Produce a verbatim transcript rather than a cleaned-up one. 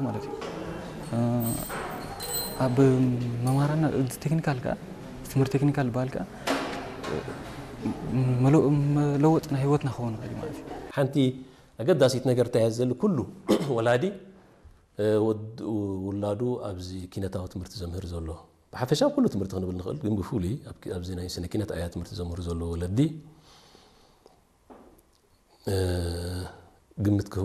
ማለት እዩ ኣብ መማራና ቴክኒካል ካ ትምህርት ቴክኒካል ባልካ መለወጥና ህይወትና ኾነ ማለት እዩ ሓንቲ ኣገዳሲት ነገር ተያዘል ኩሉ ወላዲ ወላዱ ኣብዚ ኪነታዊ ትምህርቲ ዘምህር ዘሎ ብሓፈሻ ኩሉ ትምህርቲ ክንብል ንኽእል ግን ብፍሉይ ኣብዚ ናይ ስነ ኪነት ኣያ ትምህርቲ ዘምህር ዘሎ ወለዲ ግምት